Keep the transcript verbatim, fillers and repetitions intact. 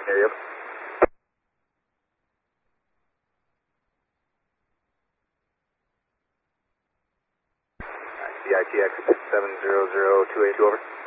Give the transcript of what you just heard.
Area. D I T X seven zero zero two eight two over.